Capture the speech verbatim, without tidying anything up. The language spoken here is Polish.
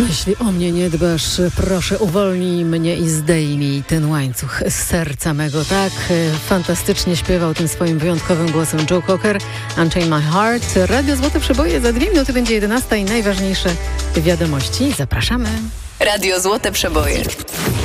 Jeśli o mnie nie dbasz, proszę uwolnij mnie i zdejmij ten łańcuch z serca mego. Tak fantastycznie śpiewał tym swoim wyjątkowym głosem Joe Cocker, Unchain My Heart. Radio Złote Przeboje, za dwie minuty będzie jedenasta i najważniejsze wiadomości. Zapraszamy. Radio Złote Przeboje.